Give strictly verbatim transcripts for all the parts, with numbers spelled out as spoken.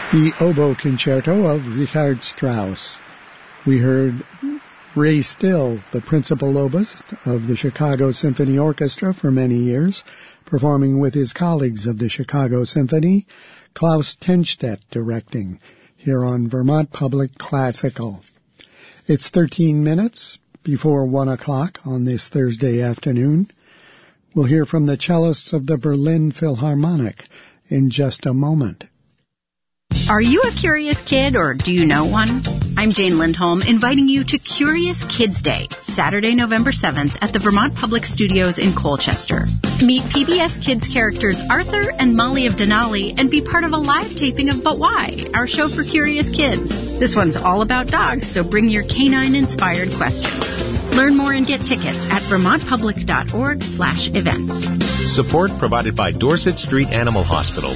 The Oboe Concerto of Richard Strauss. We heard Ray Still, the principal oboist of the Chicago Symphony Orchestra for many years, performing with his colleagues of the Chicago Symphony, Klaus Tenstedt directing, here on Vermont Public Classical. It's thirteen minutes before one o'clock on this Thursday afternoon. We'll hear from the cellists of the Berlin Philharmonic in just a moment. Are you a curious kid, or do you know one? I'm Jane Lindholm, inviting you to Curious Kids Day, Saturday, November seventh, at the Vermont Public Studios in Colchester. Meet P B S Kids characters Arthur and Molly of Denali and be part of a live taping of But Why?, our show for curious kids. This one's all about dogs, so bring your canine-inspired questions. Learn more and get tickets at vermontpublic.org slash events. Support provided by Dorset Street Animal Hospital.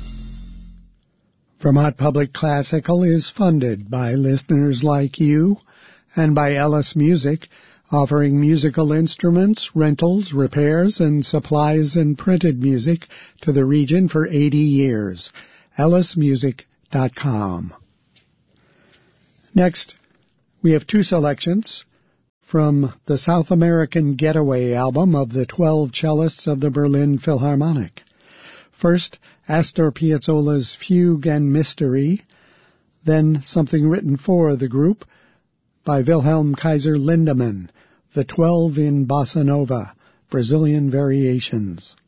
Vermont Public Classical is funded by listeners like you and by Ellis Music, offering musical instruments, rentals, repairs, and supplies and printed music to the region for eighty years. ellis music dot com. Next, we have two selections from the South American Getaway album of the twelve cellists of the Berlin Philharmonic. First, Astor Piazzolla's Fugue and Mystery, then something written for the group by Wilhelm Kaiser Lindemann, the twelve in Bossa Nova, Brazilian Variations.